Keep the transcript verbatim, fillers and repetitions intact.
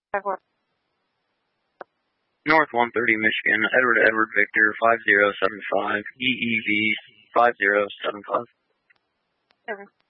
five one. North one thirty, Michigan, Edward Edward Victor, five zero seven five, E E V five zero seven five. Seven.